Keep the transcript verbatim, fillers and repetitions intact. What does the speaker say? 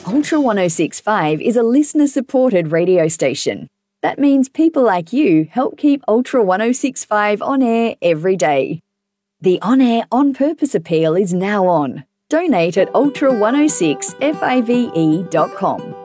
Ultra one oh six point five is a listener-supported radio station. That means people like you help keep Ultra one oh six point five on air every day. The on-air on-purpose appeal is now on. Donate at ultra one oh six five e dot com.